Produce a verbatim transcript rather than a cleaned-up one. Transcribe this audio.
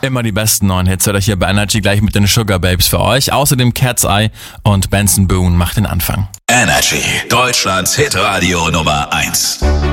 Immer die besten neuen Hits hört euch hier bei Energy gleich mit den Sugar Babes für euch. Außerdem Cat's Eye und Benson Boone macht den Anfang. Energy, Deutschlands Hitradio Nummer eins.